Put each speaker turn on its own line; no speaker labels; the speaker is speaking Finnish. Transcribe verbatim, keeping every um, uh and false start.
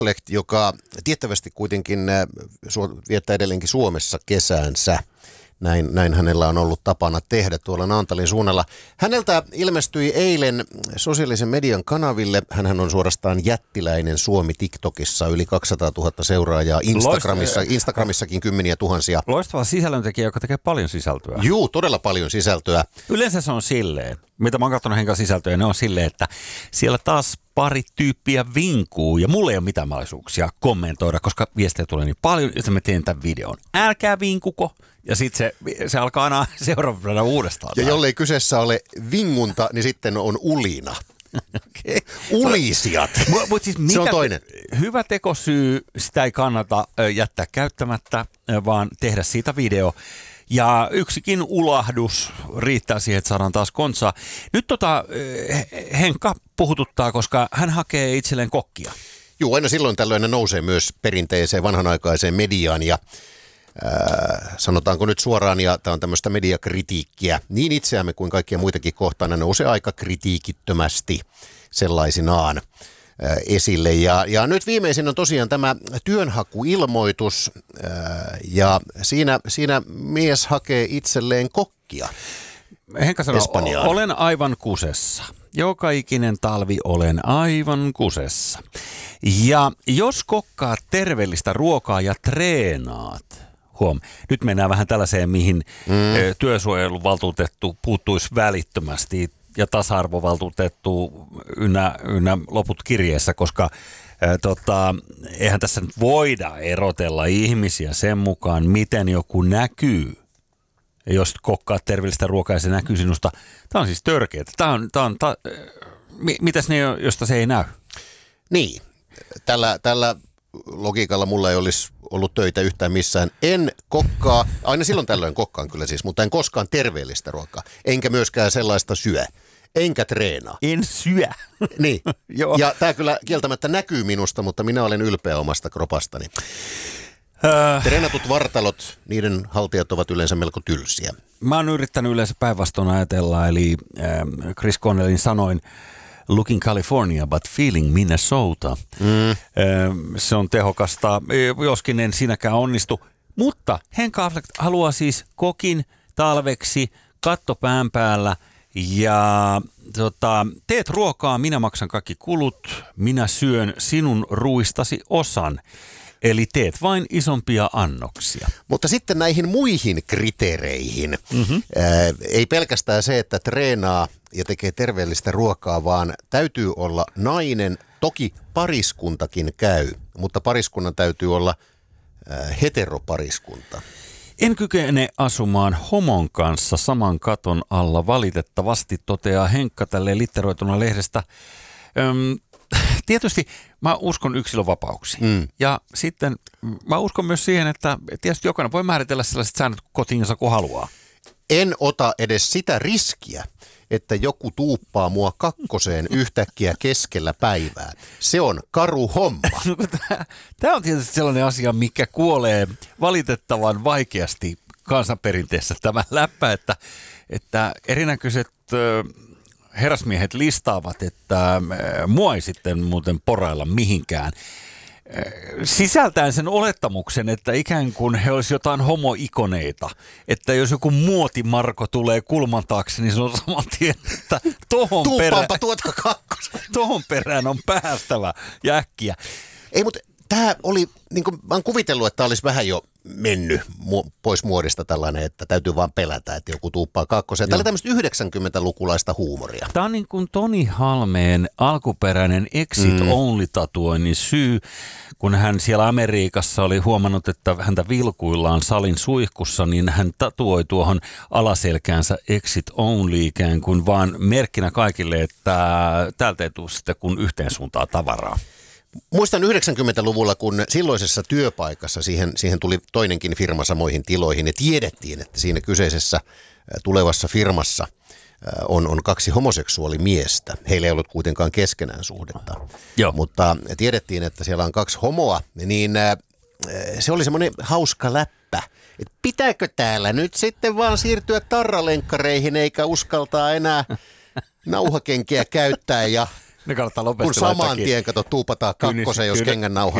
joka tiettävästi kuitenkin viettää edelleenkin Suomessa kesäänsä. Näin, näin hänellä on ollut tapana tehdä tuolla Naantalin suunnalla. Häneltä ilmestyi eilen sosiaalisen median kanaville. Hänhän on suorastaan jättiläinen Suomi TikTokissa, yli kaksisataatuhatta seuraajaa, Instagramissa, Instagramissakin kymmeniä tuhansia.
Loistava sisällöntekijä, joka tekee paljon sisältöä.
Juu, todella paljon sisältöä.
Yleensä se on silleen, mitä mä oon katsonut Henkan sisältöjä, ne on silleen, että siellä taas pari tyyppiä vinkuu ja mulla ei ole mitään mahdollisuuksia kommentoida, koska viestejä tulee niin paljon, että mä teen tämän videon. Älkää vinkuko. Ja sitten se, se alkaa aina seuraavana uudestaan.
Ja jollei kyseessä ole vingunta, niin sitten on ulina.
Okay.
Ulisijat.
Mut, mut siis mikä,
se on toinen.
Hyvä tekosyy, sitä ei kannata jättää käyttämättä, vaan tehdä siitä video. Ja yksikin ulahdus riittää siihen, että saadaan taas konsaa. Nyt tota, Henkka puhututtaa, koska hän hakee itselleen kokkia.
Joo, aina silloin tällöin ne nousee myös perinteiseen vanhanaikaiseen mediaan ja Äh, sanotaanko nyt suoraan, ja tämä on tämmöistä mediakritiikkiä, niin itseämme kuin kaikkia muitakin kohtaan, ne nousee aika kritiikittömästi sellaisinaan äh, esille. Ja, ja nyt viimeisin on tosiaan tämä työnhakuilmoitus, äh, ja siinä, siinä mies hakee itselleen kokkia.
Henkka sanoo, olen aivan kusessa. Joka ikinen talvi olen aivan kusessa. Ja jos kokkaat terveellistä ruokaa ja treenaat, huom, nyt mennään vähän tällaiseen, mihin mm. työsuojeluvaltuutettu puuttuisi välittömästi ja tasa-arvovaltuutettu ynnä, ynnä loput kirjeessä, koska ää, tota, eihän tässä nyt voida erotella ihmisiä sen mukaan, miten joku näkyy. Ja jos kokkaat terveellistä ruokaa ja se näkyy sinusta, tämä on siis törkeää. Tämä on, tämä on, ta, mitäs ne, josta se ei näy?
Niin, tällä, tällä logiikalla mulla ei olisi ollut töitä yhtään missään. En kokkaa, aina silloin tällöin kokkaan kyllä siis, mutta en koskaan terveellistä ruokaa. Enkä myöskään sellaista syö. Enkä treenaa.
En syö.
Niin, ja tämä kyllä kieltämättä näkyy minusta, mutta minä olen ylpeä omasta kropastani. Äh. Treenatut vartalot, niiden haltijat ovat yleensä melko tylsiä.
Mä oon yrittänyt yleensä päinvastoin ajatella, eli äh, Chris Cornellin sanoin, looking California but feeling Minnesota. Mm. Äh, se on tehokasta, joskin en siinäkään onnistu. Mutta Henka Affleck haluaa siis kokin talveksi, katto pään päällä ja tota, teet ruokaa, minä maksan kaikki kulut, minä syön sinun ruistasi osan. Eli teet vain isompia annoksia.
Mutta sitten näihin muihin kriteereihin. Mm-hmm. Ää, ei pelkästään se, että treenaa ja tekee terveellistä ruokaa, vaan täytyy olla nainen. Toki pariskuntakin käy, mutta pariskunnan täytyy olla ää, heteropariskunta.
En kykene asumaan homon kanssa saman katon alla valitettavasti, toteaa Henkka tälleen litteroituna lehdestä. Öm, Tietysti mä uskon yksilövapauksiin mm. ja sitten mä uskon myös siihen, että tietysti jokainen voi määritellä sellaiset säännöt kotiinsa kun haluaa.
En ota edes sitä riskiä, että joku tuuppaa mua kakkoseen yhtäkkiä keskellä päivää. Se on karu homma.
Tämä on tietysti sellainen asia, mikä kuolee valitettavan vaikeasti kansanperinteessä tämä läppä, että, että erinäköiset herrasmiehet listaavat, että mua ei sitten muuten porailla mihinkään. Sisältäen sen olettamuksen, että ikään kuin he olisivat jotain homoikoneita. Että jos joku muotimarko tulee kulman taakse, niin se on saman tien, että tohon, perä,
tuota tohon
perään on päästävä ja äkkiä.
Ei, mutta tämä oli, niin kuin mä oon kuvitellut, että tämä olisi vähän jo mennyt mu- pois muodista tällainen, että täytyy vaan pelätä, että joku tuuppaa kakkoseen. Tämä oli tämmöistä yhdeksänkymmentälukulaista huumoria.
Tämä on niin kuin Toni Halmeen alkuperäinen exit-only-tatuoinnin syy, kun hän siellä Amerikassa oli huomannut, että häntä vilkuillaan salin suihkussa, niin hän tatuoi tuohon alaselkäänsä exit-only ikään kuin vaan merkkinä kaikille, että täältä ei tule sitten kun yhteen suuntaan tavaraa.
Muistan yhdeksänkymmentäluvulla, kun silloisessa työpaikassa siihen, siihen tuli toinenkin firma samoihin tiloihin ja tiedettiin, että siinä kyseisessä tulevassa firmassa on, on kaksi homoseksuaalimiestä. Heillä ei ollut kuitenkaan keskenään suhdetta,
Joo.
mutta tiedettiin, että siellä on kaksi homoa, niin se oli semmoinen hauska läppä, että pitääkö täällä nyt sitten vaan siirtyä tarralenkkareihin eikä uskaltaa enää nauhakenkiä käyttää ja
Ne kannattaa
kun saman tien kato tuupataan kakkosen, jos kengän nauha